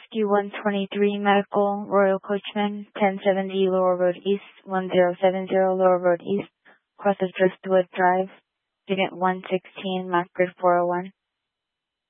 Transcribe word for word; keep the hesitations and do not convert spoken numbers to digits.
Rescue one twenty-three Medical, Royal Coachman, ten seventy Lower Road East, one zero seven zero Lower Road East, cross of Driftwood Drive, Unit one sixteen, Map Grid four oh one.